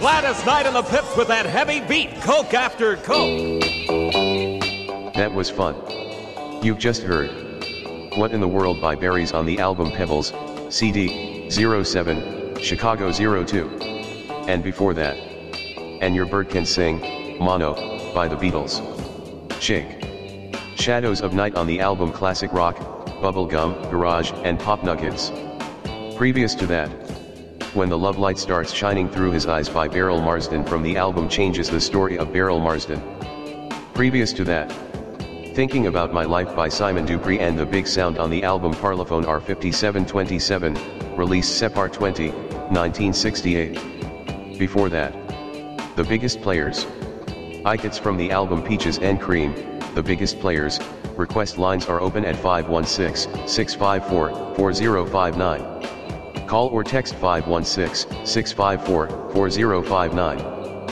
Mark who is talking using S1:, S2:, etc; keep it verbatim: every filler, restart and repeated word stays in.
S1: Gladys Knight and the Pips with that heavy beat, Coke after Coke.
S2: That was fun. You've just heard What in the World by Berries on the album Pebbles, C D, zero seven, Chicago zero two. And before that, And Your Bird Can Sing, Mono, by the Beatles. Chick. Shadows of Night on the album Classic Rock, Bubblegum, Garage, and Pop Nuggets. Previous to that, When the Love Light Starts Shining Through His Eyes by Beryl Marsden from the album Changes the Story of Beryl Marsden. Previous to that, Thinking About My Life by Simon Dupree and The Big Sound on the album Parlophone R fifty-seven twenty-seven, released September twentieth, nineteen sixty-eight. Before that, The Biggest Players. Icats from the album Peaches and Cream, The Biggest Players. Request lines are open at five one six, six five four, four zero five nine. Call or text five one six, six five four, four zero five nine.